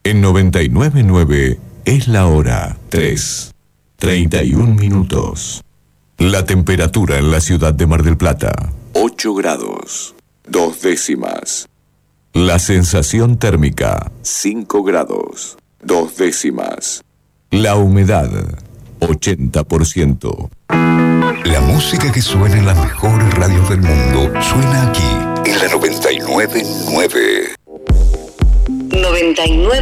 En 99.9 es la hora 3:31. La temperatura en la ciudad de Mar del Plata, 8 grados, 2 décimas. La sensación térmica, 5 grados, 2 décimas. La humedad, 80%. La música que suena en las mejores radios del mundo suena aquí, en la 99.9. 99.9